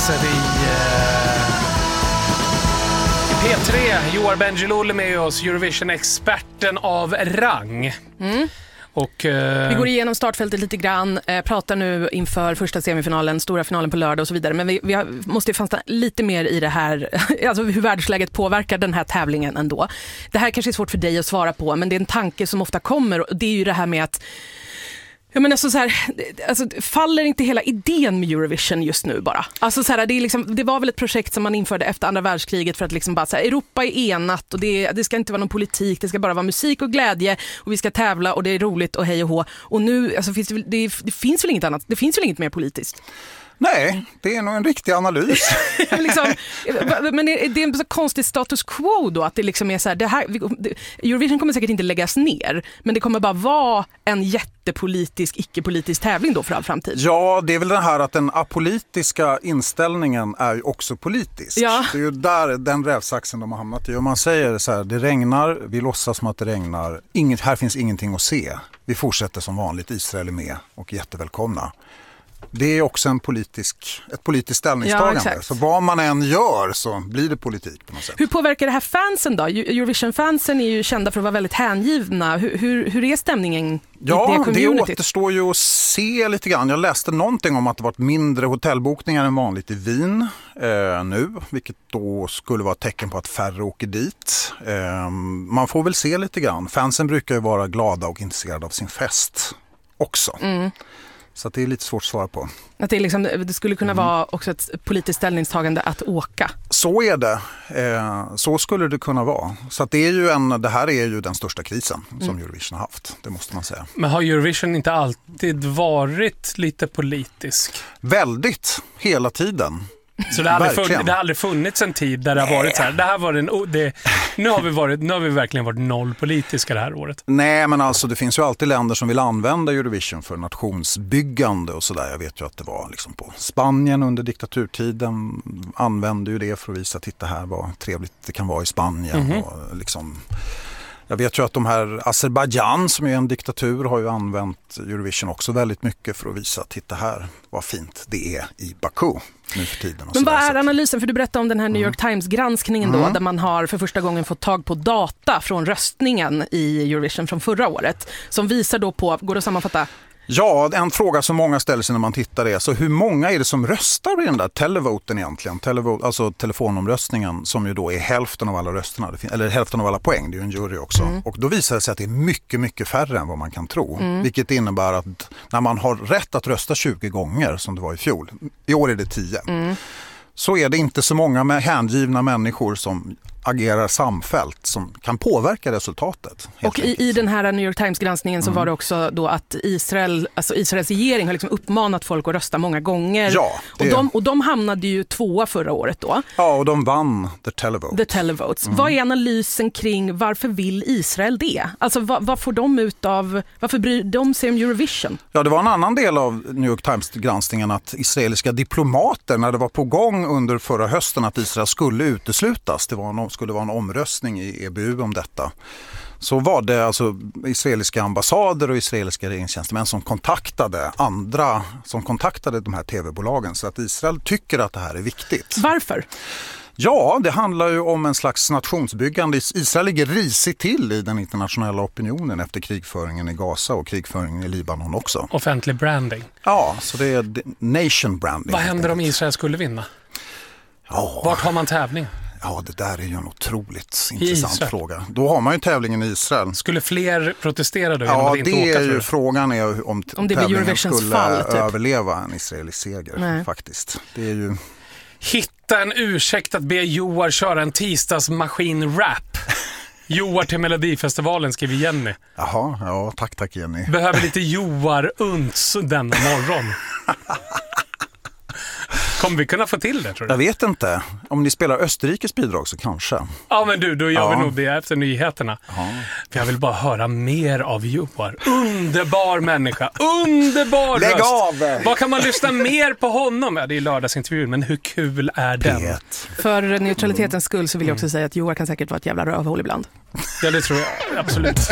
läser i P3. Joar Bendjelloul är med oss, Eurovision-experten av rang. Och, vi går igenom startfältet lite grann, pratar nu inför första semifinalen, stora finalen på lördag och så vidare. Men vi måste fasta lite mer i det här, alltså hur världsläget påverkar den här tävlingen ändå. Det här kanske är svårt för dig att svara på, men det är en tanke som ofta kommer, och det är ju det här med att faller inte hela idén med Eurovision just nu bara? Alltså så här, det var väl ett projekt som man införde efter andra världskriget för att liksom bara så här, Europa är enat och det ska inte vara någon politik, det ska bara vara musik och glädje och vi ska tävla och det är roligt och hej och hå. Och nu alltså, det finns väl inget annat, det finns väl inget mer politiskt? Nej, det är nog en riktig analys. Men det är en så konstig status quo då, att det liksom är så här, Eurovision kommer säkert inte läggas ner, men det kommer bara vara en jättepolitisk, icke-politisk tävling då för all framtid. Ja, det är väl det här att den apolitiska inställningen är ju också politisk. Ja. Det är ju där den rävsaxen de har hamnat i. Om man säger så här, det regnar, vi låtsas som att det regnar, här finns ingenting att se. Vi fortsätter som vanligt, Israel är med och jättevälkomna. Det är också ett politiskt ställningstagande. Ja, så vad man än gör så blir det politik på något sätt. Hur påverkar det här fansen då? Eurovision-fansen är ju kända för att vara väldigt hängivna. Hur är stämningen i det communityt? Det återstår ju att se lite grann. Jag läste någonting om att det varit mindre hotellbokningar än vanligt i Wien nu. Vilket då skulle vara ett tecken på att färre åker dit. Man får väl se lite grann. Fansen brukar ju vara glada och intresserade av sin fest också. Så att det är lite svårt att svara på. Att det skulle kunna vara också ett politiskt ställningstagande att åka. Så är det. Så skulle det kunna vara. Så att det här är ju den största krisen som Eurovision har haft. Det måste man säga. Men har Eurovision inte alltid varit lite politisk? Väldigt. Hela tiden. Så det har aldrig funnits en tid där det har varit så här. Nu har vi verkligen varit nollpolitiska det här året. Nej, men alltså det finns ju alltid länder som vill använda Eurovision för nationsbyggande och sådär. Jag vet ju att det var liksom på Spanien under diktaturtiden använde ju det för att visa, titta här vad trevligt det kan vara i Spanien och liksom. Jag vet ju att de här Azerbaijan som är en diktatur har ju använt Eurovision också väldigt mycket för att visa, titta här vad fint det är i Baku nu för tiden. Men vad är analysen? För du berättade om den här New York Times-granskningen då, där man har för första gången fått tag på data från röstningen i Eurovision från förra året som visar då på, går det att sammanfatta? Ja, en fråga som många ställer sig när man tittar är så hur många är det som röstar i den där televoten egentligen? Alltså telefonomröstningen som ju då är hälften av alla rösterna, eller hälften av alla poäng, det är ju en jury också. Och då visar det sig att det är mycket, mycket färre än vad man kan tro. Vilket innebär att när man har rätt att rösta 20 gånger som det var i fjol, i år är det 10. Så är det inte så många med hängivna människor som agerar samfällt som kan påverka resultatet. Och i den här New York Times-granskningen så var det också då att Israels regering har liksom uppmanat folk att rösta många gånger. Ja, och de hamnade ju 2 förra året då. Ja, och de vann The Televotes. Vad är analysen kring varför vill Israel det? Alltså vad får de ut av, varför bryr de sig om Eurovision? Ja, det var en annan del av New York Times-granskningen att israeliska diplomater, när det var på gång under förra hösten att Israel skulle uteslutas, skulle vara en omröstning i EBU om detta. Så var det alltså israeliska ambassader och israeliska regeringstjänstemän som kontaktade de här tv-bolagen, så att Israel tycker att det här är viktigt. Varför? Ja, det handlar ju om en slags nationsbyggande. Israel ligger risigt till i den internationella opinionen efter krigföringen i Gaza och krigföringen i Libanon också. Offentlig branding. Ja, så det är nation branding. Vad händer om Israel skulle vinna? Ja. Vart har man tävling? Ja, det där är ju en otroligt intressant fråga. Då har man ju tävlingen i Israel. Skulle fler protestera då? Ja, det är ju frågan är om tävlingen skulle fall, överleva en israelisk seger faktiskt. Det är ju... Hitta en ursäkt att be Joar köra en tisdagsmaskin-rap. Joar till Melodifestivalen, skriver Jenny. Jaha, ja, tack Jenny. Behöver lite Joar-unts denna morgon. Kommer vi kunna få till det, tror du? Jag vet inte. Om ni spelar Österrikes bidrag så kanske. Ja, men då gör vi nog det efter nyheterna. För jag vill bara höra mer av Joar. Underbar människa. Underbar Lägg röst. av! Vad kan man lyssna mer på honom? Ja, det är lördagsintervjun, men hur kul är den? För neutralitetens skull så vill jag också säga att Joar kan säkert vara ett jävla rövhål ibland. Ja, det tror jag absolut.